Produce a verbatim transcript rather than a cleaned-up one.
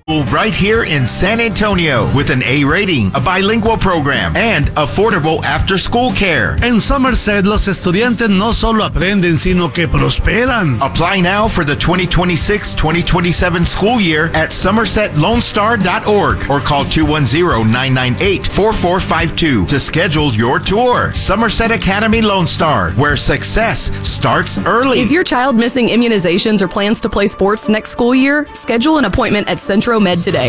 Right here in San Antonio with an A rating, a bilingual program, and affordable after-school care. En Somerset, los estudiantes no solo aprenden, sino que prosperan. Apply now for the twenty twenty-six twenty twenty-seven school year at somerset lone star dot org or call two one zero, nine nine eight, four four five two to schedule your tour. Somerset Academy Lone Star, where success starts early. Is your child missing immunizations or plans to play sports next school year? Schedule an appointment at Centro Med today.